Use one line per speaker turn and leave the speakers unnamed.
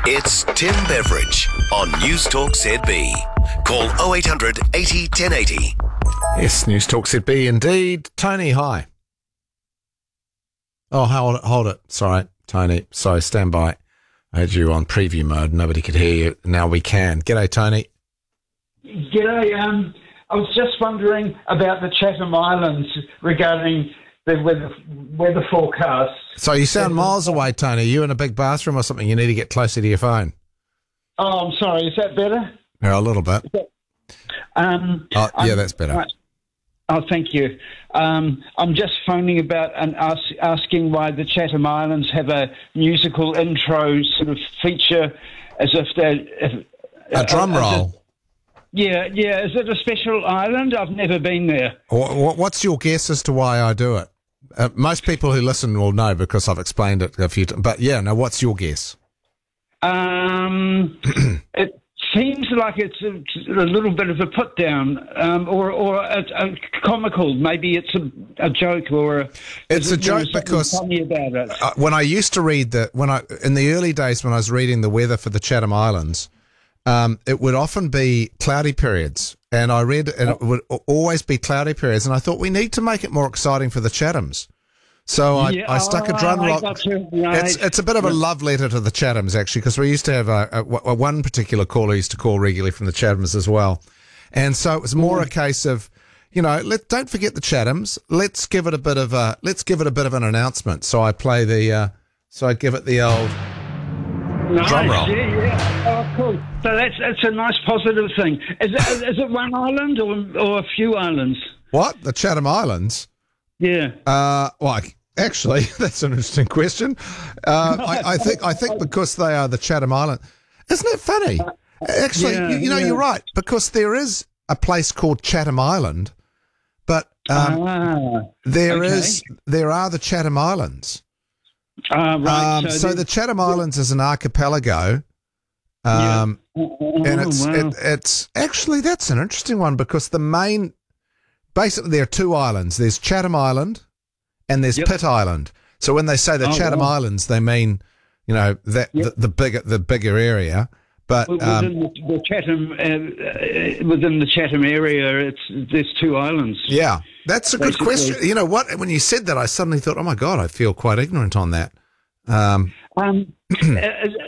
It's Tim Beveridge on News Talk ZB. Call 0800 80 1080.
Yes, News Talk ZB indeed. Tony, hi. Oh, hold it. Sorry, Tony. Sorry, stand by. I had you on preview mode. Nobody could hear you. Now we can. G'day, Tony.
G'day. I was just wondering about the Chatham Islands regarding the weather forecast.
So you sound miles away, Tony. Are you in a big bathroom or something? You need to get closer to your phone.
Oh, I'm sorry. Is that better?
Yeah, a little bit.
Yeah,
that's better.
Oh, thank you. I'm just phoning about and asking why the Chatham Islands have a musical intro sort of feature as if they're...
A drum roll.
Yeah. Is it a special island? I've never been there.
What's your guess as to why I do it? Most people who listen will know because I've explained it a few times. But yeah, now what's your guess?
It seems like it's a little bit of a put down, or a comical. Maybe it's a joke, or
it's a joke because
funny about it.
When I used to read in the early days when I was reading the weather for the Chatham Islands, it would often be cloudy periods, and I read, and it would always be cloudy periods, and I thought we need to make it more exciting for the Chathams. So I stuck a drum roll.
Right.
It's a bit of a love letter to the Chathams, actually, because we used to have one particular caller used to call regularly from the Chathams as well, and so it was more a case of, don't forget the Chathams. Let's give it a bit of an announcement. So I play I give it the old drum roll.
Yeah. Oh, cool. So that's a nice positive thing. Is it one island or a few islands?
What? The Chatham Islands?
Yeah.
Actually, that's an interesting question. I think because they are the Chatham Island. Isn't it funny? Actually, you're right, because there is a place called Chatham Island, but there are the Chatham Islands.
Right.
So the Chatham Islands is an archipelago. And it's actually, that's an interesting one because basically there are two islands. There's Chatham Island and there's Pitt Island. So when they say the Chatham Islands, they mean, the bigger area. But
within the Chatham area, there's two islands.
Yeah, that's a good question. You know what? When you said that, I suddenly thought, oh my God, I feel quite ignorant on that.